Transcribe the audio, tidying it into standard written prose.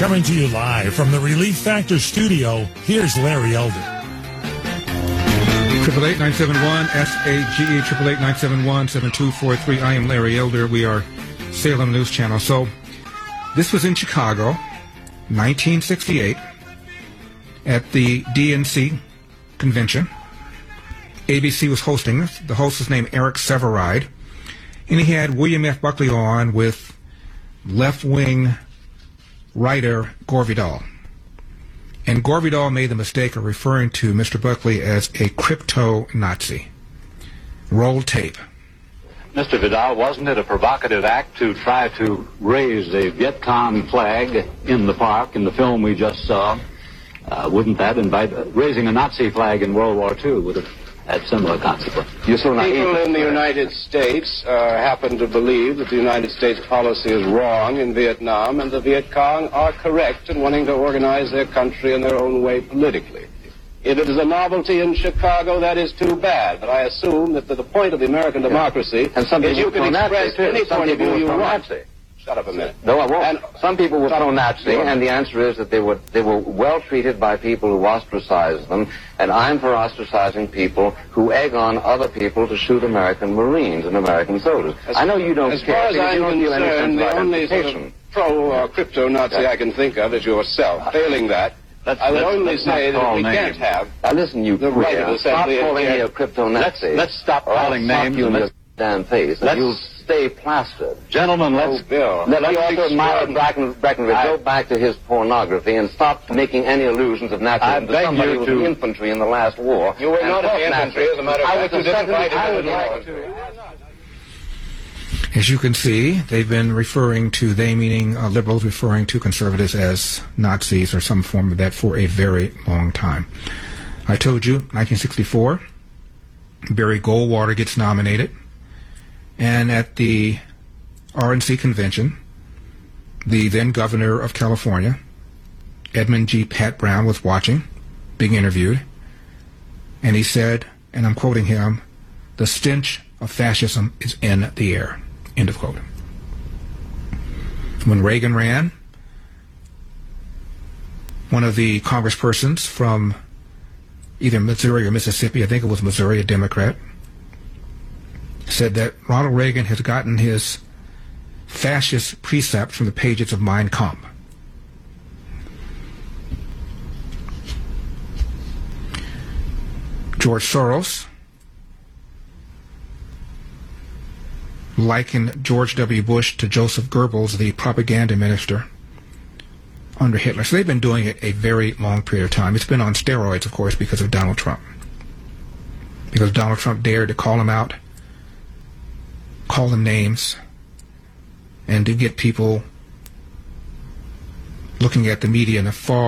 Coming to you live from the Relief Factor studio, here's Larry Elder. 888-971-SAGE, 888-971-7243. I am Larry Elder. We are Salem News Channel. So this was in Chicago, 1968, at the DNC convention. ABC was hosting this. The host was named Eric Sevareid, and he had William F. Buckley on with left-wing writer Gore Vidal. And Gore Vidal made the mistake of referring to Mr. Buckley as a crypto-Nazi. Roll tape. Mr. Vidal, wasn't it a provocative act to try to raise the Viet Cong flag in the park in the film we just saw? Wouldn't that invite raising a Nazi flag in World War II would have had similar consequences? People in the United States happen to believe that the United States policy is wrong in Vietnam, and the Viet Cong are correct in wanting to organize their country in their own way politically. If it is a novelty in Chicago, that is too bad. But I assume that the point of the American democracy is you can express any point of view you want. Shut up a minute. No, I won't. Some people were pro-Nazi, and the answer is that they were well treated by people who ostracized them, and I'm for ostracizing people who egg on other people to shoot American Marines and American soldiers. I know you don't care. As far as I'm concerned, the only sort of pro-crypto-Nazi I can think of is yourself. Failing that, I would only say that we can't have listen, you the right of assembly. Stop calling me a crypto-Nazi. Let's stop calling names. You in your damn face. You'll stay plastered. Gentlemen, let's Bill. Let the author of Myra Breckinridge go back to his pornography and stop making any allusions of Nazism to somebody who was in the infantry in the last war. You were not in the infantry, as a matter of fact. You didn't fight in the war. As you can see, they've been referring to, they meaning liberals, referring to conservatives as Nazis or some form of that for a very long time. I told you, 1964, Barry Goldwater gets nominated. And at the RNC convention, the then governor of California, Edmund G. Pat Brown, was watching, being interviewed, and he said, and I'm quoting him, "The stench of fascism is in the air." End of quote. When Reagan ran, one of the congresspersons from either Missouri or Mississippi, I think it was Missouri, a Democrat, said that Ronald Reagan has gotten his fascist precepts from the pages of Mein Kampf. George Soros likened George W. Bush to Joseph Goebbels, the propaganda minister under Hitler. So they've been doing it a very long period of time. It's been on steroids, of course, because of Donald Trump. Because Donald Trump dared to call him out, call them names, and to get people looking at the media in a far